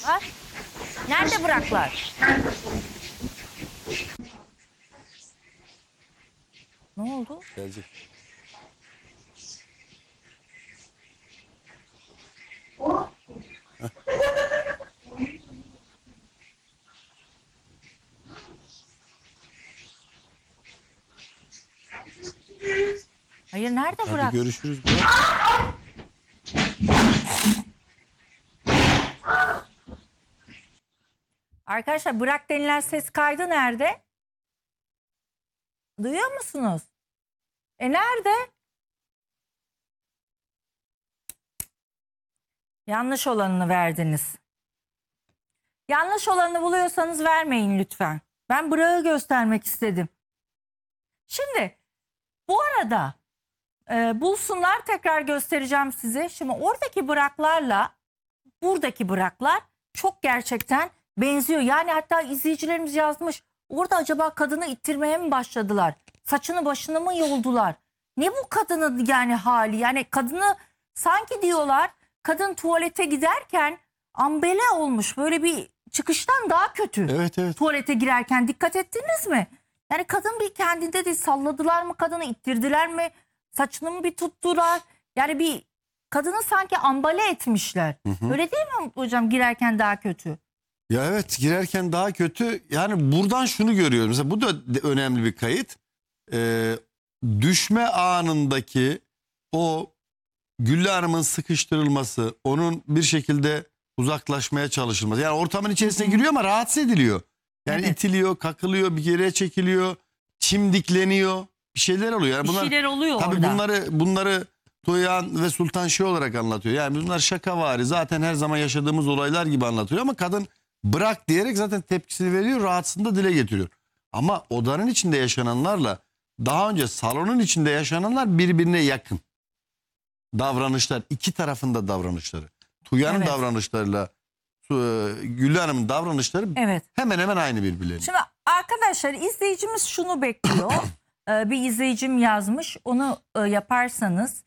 Var. Nerede bıraklar? Ne oldu? Gelecek. Hayır, nerede Hadi bırak? görüşürüz. Arkadaşlar, bırak denilen ses kaydı nerede? Duyuyor musunuz? Nerede? Yanlış olanını verdiniz. Yanlış olanı buluyorsanız vermeyin lütfen. Ben bırağı göstermek istedim. Şimdi bu arada bulsunlar, tekrar göstereceğim size. Şimdi oradaki bıraklarla buradaki bıraklar çok gerçekten benziyor. Yani hatta izleyicilerimiz yazmış. Orada acaba kadını ittirmeye mi başladılar? Saçını başını mı yoldular? Ne bu kadının yani hali? Yani kadını sanki diyorlar, kadın tuvalete giderken ambele olmuş. Böyle bir çıkıştan daha kötü. Evet evet. Tuvalete girerken dikkat ettiniz mi? Yani kadın bir kendinde değil, salladılar mı kadını, ittirdiler mi? Saçını mı bir tuttular? Yani bir kadını sanki ambale etmişler. Öyle değil mi hocam, girerken daha kötü? Ya evet, girerken daha kötü. Yani buradan şunu görüyorum. Mesela bu da önemli bir kayıt. Düşme anındaki o Güllü Hanım'ın sıkıştırılması, onun bir şekilde uzaklaşmaya çalışılması. Yani ortamın içerisine giriyor ama rahatsız ediliyor. Yani Evet. itiliyor, kakılıyor, bir geriye çekiliyor, çimdikleniyor. Bir şeyler oluyor. Yani Bir şeyler oluyor tabii orada. bunları Tuğyan ve Sultan şey olarak anlatıyor. Yani bunlar şakavari, zaten her zaman yaşadığımız olaylar gibi anlatıyor ama kadın bırak diyerek zaten tepkisini veriyor, rahatsızlığını da dile getiriyor. Ama odanın içinde yaşananlarla daha önce salonun içinde yaşananlar birbirine yakın davranışlar, iki tarafında davranışları. Tuğyan'ın Evet. davranışlarıyla Güllü Hanım'ın davranışları Evet. hemen hemen aynı birbirlerine. Şimdi arkadaşlar, izleyicimiz şunu bekliyor. Bir izleyicim yazmış. Onu yaparsanız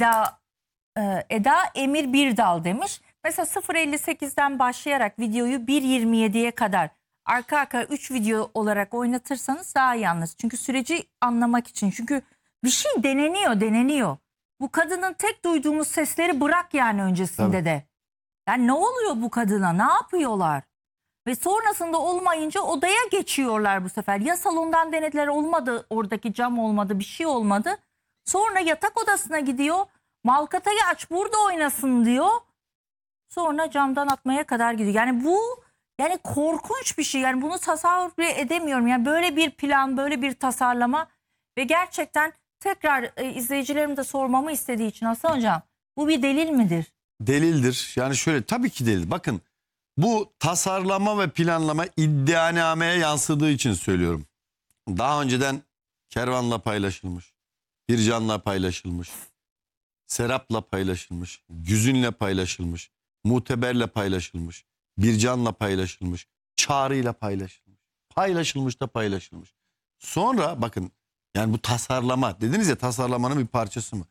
Eda Emir Birdal demiş. Mesela 0.58'den başlayarak videoyu 1.27'ye kadar arka arka 3 video olarak oynatırsanız daha iyi anlarız. Çünkü süreci anlamak için. Çünkü bir şey deneniyor. Bu kadının tek duyduğumuz sesleri bırak yani öncesinde Tabii. de. Yani ne oluyor bu kadına? Ne yapıyorlar? Ve sonrasında olmayınca odaya geçiyorlar bu sefer. Ya salondan denediler, olmadı, oradaki cam olmadı, bir şey olmadı. Sonra yatak odasına gidiyor. Malkatayı aç burada oynasın diyor. Sonra camdan atmaya kadar gidiyor. Yani bu, yani korkunç bir şey. Yani bunu tasavvur bile edemiyorum. Yani böyle bir plan, böyle bir tasarlama ve gerçekten tekrar izleyicilerim de sormamı istediği için, Hasan Hocam, bu bir delil midir? Delildir. Yani şöyle, tabii ki delil. Bakın, bu tasarlama ve planlama iddianameye yansıdığı için söylüyorum. Daha önceden Kervan'la paylaşılmış, Bircan'la paylaşılmış, Serap'la paylaşılmış, Güzün'le paylaşılmış, Muteber'le paylaşılmış, Bircan'la paylaşılmış, Çağrı'yla paylaşılmış. Paylaşılmış da paylaşılmış. Sonra bakın, yani bu tasarlama dediniz ya, tasarlamanın bir parçası mı?